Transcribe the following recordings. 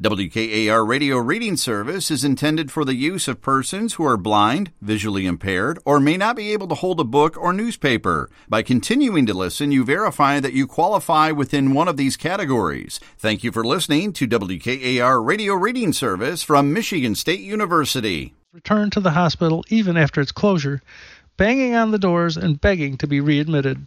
WKAR Radio Reading Service is intended for the use of persons who are blind, visually impaired, or may not be able to hold a book or newspaper. By continuing to listen, you verify that you qualify within one of these categories. Thank you for listening to WKAR Radio Reading Service from Michigan State University. Return to the hospital even after its closure, banging on the doors and begging to be readmitted.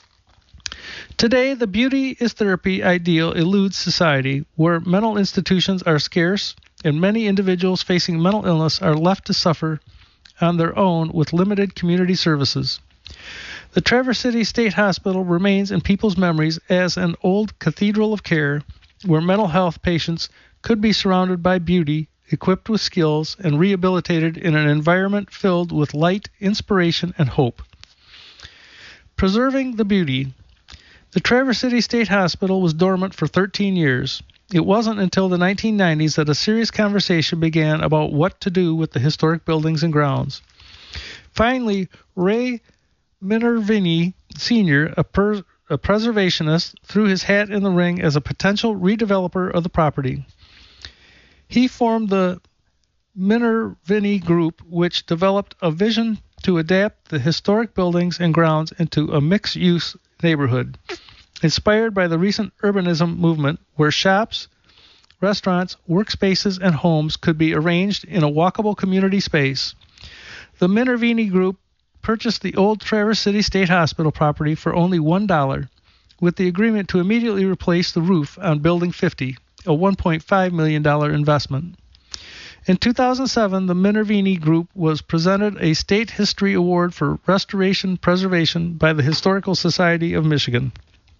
Today, the beauty is therapy ideal eludes society, where mental institutions are scarce and many individuals facing mental illness are left to suffer on their own with limited community services. The Traverse City State Hospital remains in people's memories as an old cathedral of care where mental health patients could be surrounded by beauty, equipped with skills, and rehabilitated in an environment filled with light, inspiration, and hope. Preserving the beauty. The Traverse City State Hospital was dormant for 13 years. It wasn't until the 1990s that a serious conversation began about what to do with the historic buildings and grounds. Finally, Ray Minervini Sr., a preservationist, threw his hat in the ring as a potential redeveloper of the property. He formed the Minervini Group, which developed a vision to adapt the historic buildings and grounds into a mixed-use neighborhood, inspired by the recent urbanism movement where shops, restaurants, workspaces, and homes could be arranged in a walkable community space. The Minervini Group purchased the old Traverse City State Hospital property for only $1, with the agreement to immediately replace the roof on Building 50, a $1.5 million investment. In 2007, the Minervini Group was presented a State History Award for Restoration Preservation by the Historical Society of Michigan.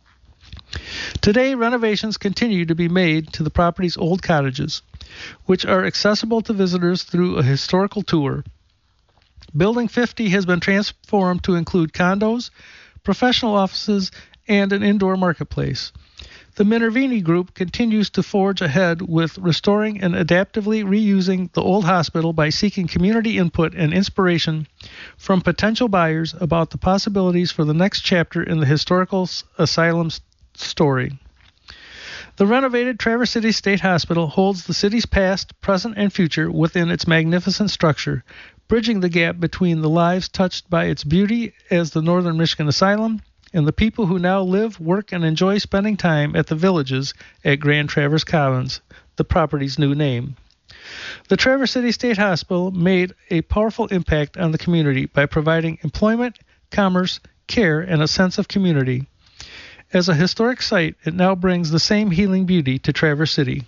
Today, renovations continue to be made to the property's old cottages, which are accessible to visitors through a historical tour. Building 50 has been transformed to include condos, professional offices, and an indoor marketplace. The Minervini Group continues to forge ahead with restoring and adaptively reusing the old hospital by seeking community input and inspiration from potential buyers about the possibilities for the next chapter in the historical asylum story. The renovated Traverse City State Hospital holds the city's past, present, and future within its magnificent structure, bridging the gap between the lives touched by its beauty as the Northern Michigan Asylum and the people who now live, work, and enjoy spending time at the Villages at Grand Traverse Commons, the property's new name. The Traverse City State Hospital made a powerful impact on the community by providing employment, commerce, care, and a sense of community. As a historic site, it now brings the same healing beauty to Traverse City.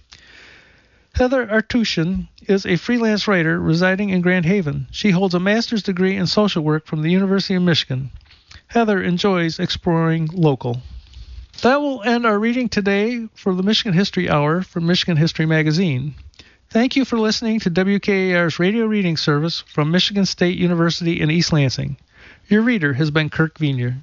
Heather Artushian is a freelance writer residing in Grand Haven. She holds a master's degree in social work from the University of Michigan. Heather enjoys exploring local. That will end our reading today for the Michigan History Hour from Michigan History Magazine. Thank you for listening to WKAR's radio reading service from Michigan State University in East Lansing. Your reader has been Kirk Vienier.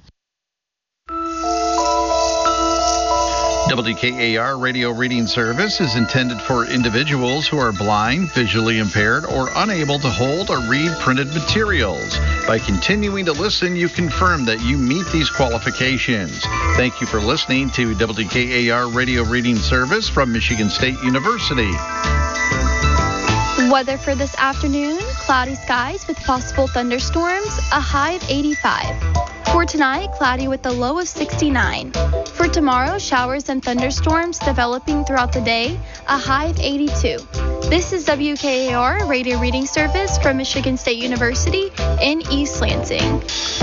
WKAR Radio Reading Service is intended for individuals who are blind, visually impaired, or unable to hold or read printed materials. By continuing to listen, you confirm that you meet these qualifications. Thank you for listening to WKAR Radio Reading Service from Michigan State University. Weather for this afternoon, cloudy skies with possible thunderstorms, a high of 85. For tonight, cloudy with a low of 69. For tomorrow, showers and thunderstorms developing throughout the day, a high of 82. This is WKAR Radio Reading Service from Michigan State University in East Lansing.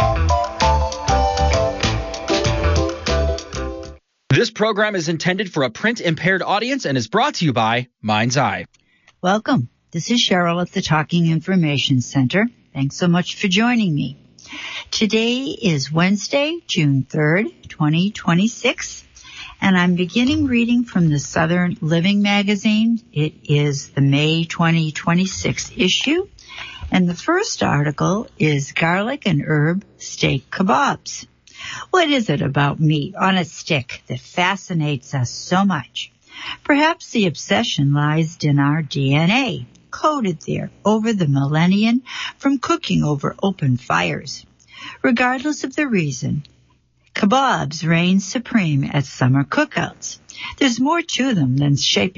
This program is intended for a print-impaired audience and is brought to you by Mind's Eye. Welcome. This is Cheryl at the Talking Information Center. Thanks so much for joining me. Today is Wednesday, June 3rd, 2026, and I'm beginning reading from the Southern Living magazine. It is the May 2026 issue, and the first article is Garlic and Herb Steak Kebabs. What is it about meat on a stick that fascinates us so much? Perhaps the obsession lies in our DNA, coded there over the millennium from cooking over open fires. Regardless of the reason, kebabs reign supreme at summer cookouts. There's more to them than shaping